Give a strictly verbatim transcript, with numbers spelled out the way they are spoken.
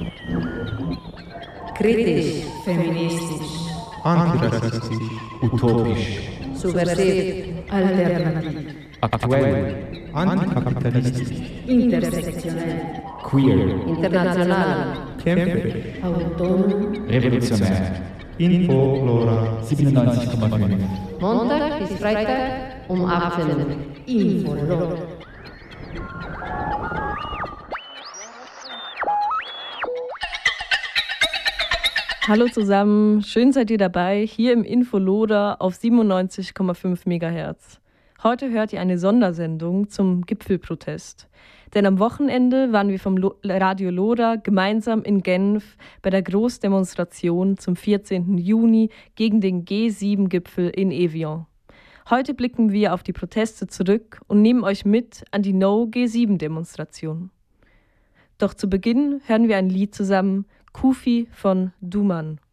Kritisch, feministisch, antirassistisch, utopisch, subversiv, alternativ, aktuell, antikapitalistisch, intersektionell, queer, international, kämpferisch, autonom, revolutionär. Info-Lora siebenundneunzig Komma fünf. Montag bis Freitag um achtzehn Uhr. Info-Lora. Hallo zusammen, schön seid ihr dabei, hier im Info-Loda auf siebenundneunzig Komma fünf Megahertz. Heute hört ihr eine Sondersendung zum Gipfelprotest. Denn am Wochenende waren wir vom Lo- Radio Loda gemeinsam in Genf bei der Großdemonstration zum vierzehnten Juni gegen den G sieben Gipfel in Evian. Heute blicken wir auf die Proteste zurück und nehmen euch mit an die No G sieben Demonstration. Doch zu Beginn hören wir ein Lied zusammen, Kufi von Duman.